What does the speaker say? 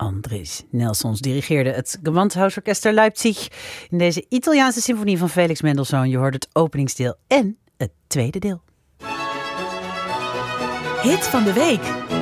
Andris Nelsons dirigeerde het Gewandhausorchester Leipzig in deze Italiaanse symfonie van Felix Mendelssohn. Je hoort het openingsdeel en het tweede deel. Hit van de week.